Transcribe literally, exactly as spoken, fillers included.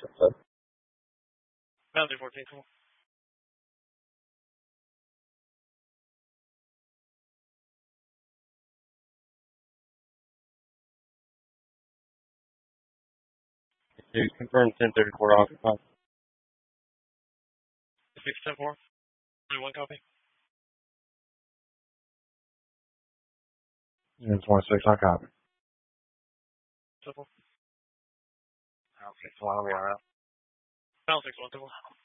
Boundary fourteen. Cool. Dude, confirm ten thirty-four occupied. six ten four. One copy. Yeah, twenty-six, I copy. Simple. Okay, so I'll be alright. Bound six one simple.